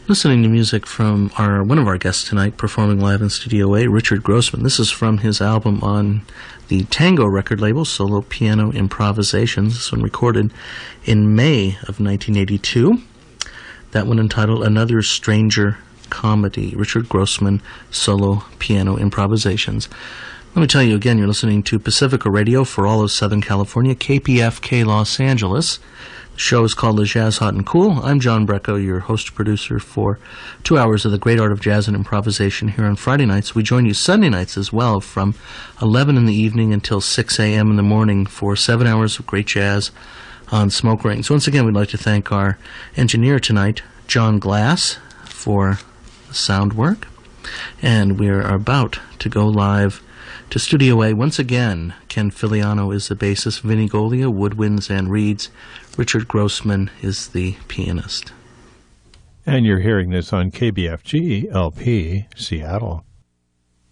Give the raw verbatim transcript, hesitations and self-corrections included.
Listening to music from our one of our guests tonight, performing live in Studio A, Richard Grossman. This is from his album on the Tango record label, Solo Piano Improvisations. This one recorded in May of nineteen eighty-two. That one entitled Another Stranger Comedy, Richard Grossman, Solo Piano Improvisations. Let me tell you again, you're listening to Pacifica Radio for all of Southern California, K P F K Los Angeles. The show is called The Jazz Hot and Cool. I'm John Brecko, your host-producer for two hours of the great art of jazz and improvisation here on Friday nights. We join you Sunday nights as well from eleven in the evening until six a.m. in the morning for seven hours of great jazz on Smoke Rings. Once again, we'd like to thank our engineer tonight, John Glass, for the sound work. And we're about to go live to Studio A. Once again, Ken Filiano is the bassist, Vinnie Golia, woodwinds and reeds. Richard Grossman is the pianist. And you're hearing this on K B F G L P Seattle.